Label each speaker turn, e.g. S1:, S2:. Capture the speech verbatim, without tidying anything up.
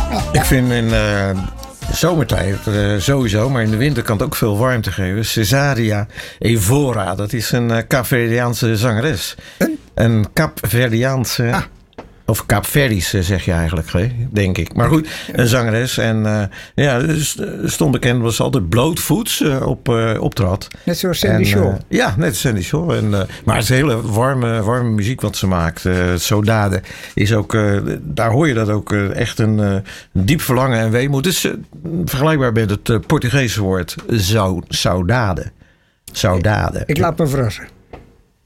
S1: Ik vind in uh, zomertijd uh, sowieso, maar in de winter kan het ook veel warmte geven. Cesaria Evora, dat is een uh, Kaapverdiaanse zangeres.
S2: Een?
S1: Een Kaapverdiaanse... Ah. Of Kaapverdische zeg je eigenlijk, denk ik. Maar goed, een zangeres. En uh, ja, stond bekend, was altijd blootvoets uh, op uh, optrad.
S2: Net zoals Sandy
S1: en,
S2: Shaw.
S1: Uh, ja, net als Sandy Shaw. En, uh, maar het is hele warme, warme muziek wat ze maakt. Uh, Saudade is ook, uh, daar hoor je dat ook uh, echt een, uh, een diep verlangen en weemoed. Het is uh, vergelijkbaar met het uh, Portugese woord saudade. Saudade.
S2: Ik laat me verrassen.